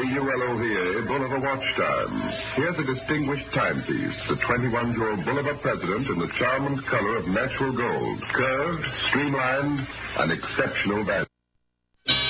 KULOVA Bolivar Watch Time. Here's a distinguished timepiece, the 21-year-old Bolivar President in the charm and color of natural gold, curved, streamlined, and exceptional value.